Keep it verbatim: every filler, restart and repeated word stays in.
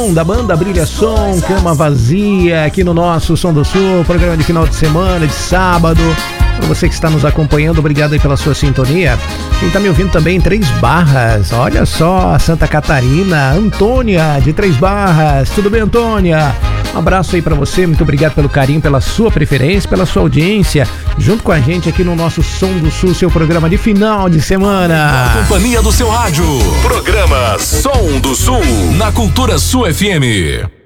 Da banda Brilha Som, Cama Vazia, aqui no nosso Som do Sul, programa de final de semana, de sábado. Para você que está nos acompanhando, obrigado aí pela sua sintonia. Quem está me ouvindo também em Três Barras, olha só, Santa Catarina, Antônia de Três Barras, tudo bem, Antônia? Um abraço aí para você, muito obrigado pelo carinho, pela sua preferência, pela sua audiência, junto com a gente aqui no nosso Som do Sul, seu programa de final de semana. A companhia do seu rádio, programa Som do Sul, na Cultura Sul F M.